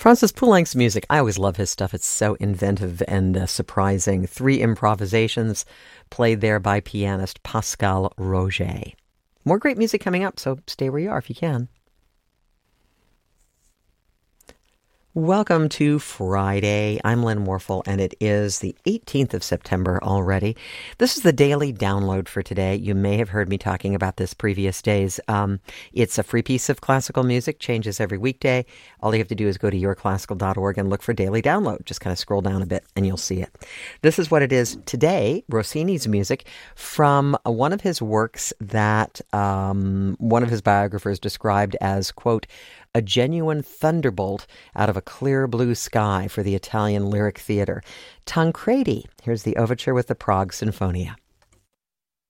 Francis Poulenc's music, I always love his stuff. It's so inventive and surprising. 3 improvisations played there by pianist Pascal Roger. More great music coming up, so stay where you are if you can. Welcome to Friday. I'm Lynn Warfel, and it is the 18th of September already. This is the daily download for today. You may have heard me talking about this previous days. It's a free piece of classical music, changes every weekday. All you have to do is go to yourclassical.org and look for daily download. Just kind of scroll down a bit and you'll see it. This is what it is today, Rossini's music from one of his works that one of his biographers described as, quote, a genuine thunderbolt out of a clear blue sky for the Italian lyric theater. Tancredi. Here's the overture with the Prague Sinfonia.